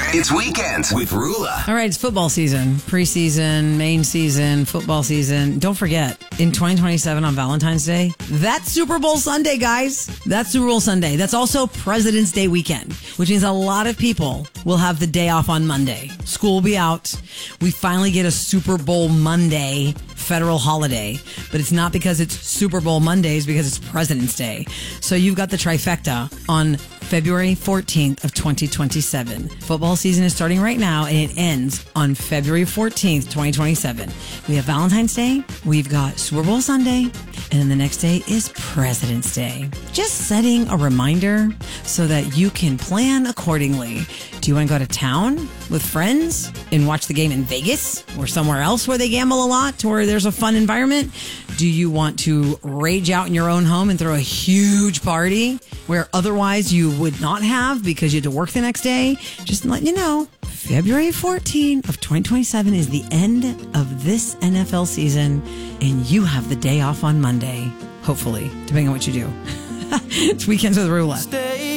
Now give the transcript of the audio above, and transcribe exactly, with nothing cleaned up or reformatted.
It's Weekends with Rula. All right, it's football season. Preseason, main season, football season. Don't forget, in twenty twenty-seven on Valentine's Day, that's Super Bowl Sunday, guys. That's Super Bowl Sunday. That's also President's Day weekend, which means a lot of people will have the day off on Monday. School will be out. We finally get a Super Bowl Monday federal holiday, but it's not because it's Super Bowl Mondays, because it's President's Day. So you've got the trifecta on February fourteenth of twenty twenty-seven. Football season is starting right now, and it ends on February fourteenth, twenty twenty-seven. We have Valentine's Day, we've got Super Bowl Sunday, and then the next day is President's Day. Just setting a reminder so that you can plan accordingly. Do you want to go to town with friends and watch the game in Vegas or somewhere else where they gamble a lot, or there's a fun environment? Do you want to rage out in your own home and throw a huge party where otherwise you would not have because you had to work the next day? Just to let you know, February fourteenth of twenty twenty-seven is the end of this N F L season, and you have the day off on Monday, hopefully, depending on what you do. It's Weekends with Rula.